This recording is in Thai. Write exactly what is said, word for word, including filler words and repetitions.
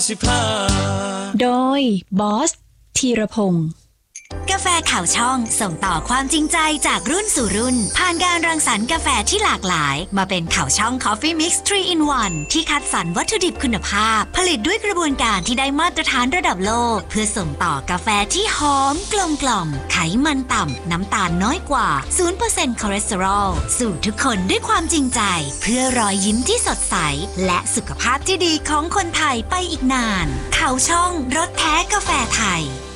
สิบห้าโดยบอสธีรพงศ์กาแฟข่าวช่องส่งต่อความจริงใจจากรุ่นสู่รุ่นผ่านการรังสรรค์กาแฟที่หลากหลายมาเป็นข่าวช่อง Coffee Mix ทรี in วัน ที่คัดสรรวัตถุดิบคุณภาพผลิตด้วยกระบวนการที่ได้มาตรฐานระดับโลกเพื่อส่งต่อกาแฟที่หอมกลมกล่อมไขมันต่ำน้ำตาลน้อยกว่า ศูนย์เปอร์เซ็นต์ คอเลสเตอรอลสู่ทุกคนด้วยความจริงใจเพื่อรอยยิ้มที่สดใสและสุขภาพที่ดีของคนไทยไปอีกนานข่าวช่องรสแท้กาแฟไทย